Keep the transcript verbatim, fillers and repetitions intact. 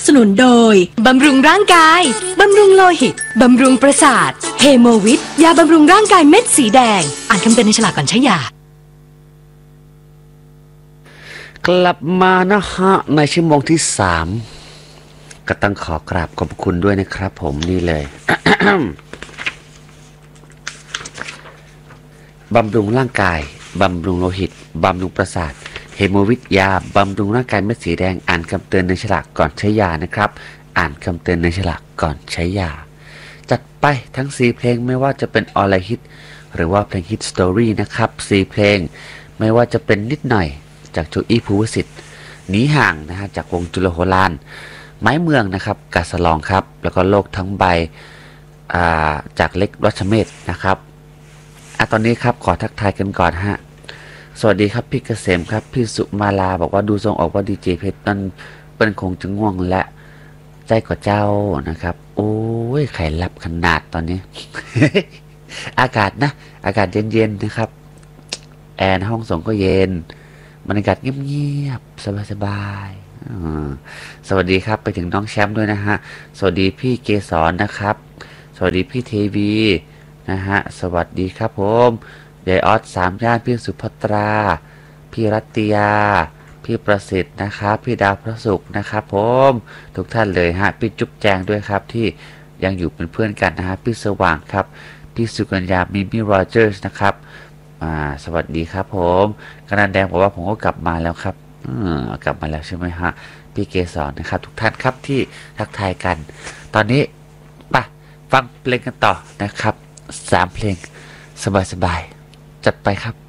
สนุนโดยบำรุงร่างกายบำรุงโลหิตบำรุงประสาทเฮโมวิทยาบำรุงร่างกายเม็ดสีแดงอ่านคำเตือนในฉลากก่อนใช้ยากลับมานะฮะในชั่วโมงที่สามก็ต้องขอกราบขอบคุณด้วยนะครับผมนี่เลย บำรุงร่างกายบำรุงโลหิตบำรุงประสาทเฮโมวิทยาบำรุงร่างกายเม็ดสีแดงอ่านคำเตือนในฉลากก่อนใช้ยานะครับอ่านคำเตือนในฉลากก่อนใช้ยาจัดไปทั้งสี่เพลงไม่ว่าจะเป็นออลไลฮิตหรือว่าเพลงฮิตสตอรี่นะครับสี่เพลงไม่ว่าจะเป็นนิดหน่อยจากโจอี้ภูวสิทธิ์หนีห่างนะฮะจากวงจุลโหฬารไม้เมืองนะครับกาสลองครับแล้วก็โลกทั้งใบจากเล็กรัชเมธนะครับอ่ะตอนนี้ครับขอทักทายกันก่อนฮะสวัสดีครับพี่เกษมครับพี่สุมาลาบอกว่าดูทรงออกว่าดีเจเพชรนั่นเป็นคงจะง่วงและใจกว่าเจ้านะครับโอ้ยไข่ลับขนาดตอนนี้ อากาศนะอากาศเย็นๆนะครับแอร์ห้องส่งก็เย็นบรรยากาศเงียบๆสบายๆสวัสดีครับไปถึงน้องแชมป์ด้วยนะฮะสวัสดีพี่เกสรนะครับสวัสดีพี่เทวีนะฮะสวัสดีครับผมยายออสสามย่านพี่สุภัตราพี่รัตยาพี่ประสิทธิ์นะครับพี่ดาวพระสุขนะครับผมทุกท่านเลยฮะพี่จุ๊บแจงด้วยครับที่ยังอยู่เป็นเพื่อนกันนะฮะพี่สว่างครับพี่สุกัญญามิมี่โรเจอร์สนะครับอ่าสวัสดีครับผมกนันแดงบอกว่าผมก็กลับมาแล้วครับอืมกลับมาแล้วใช่ไหมฮะพี่เกสรนะครับทุกท่านครับที่ทักทายกันตอนนี้ไปฟังเพลงกันต่อนะครับสามเพลงสบายๆจัดไปครับ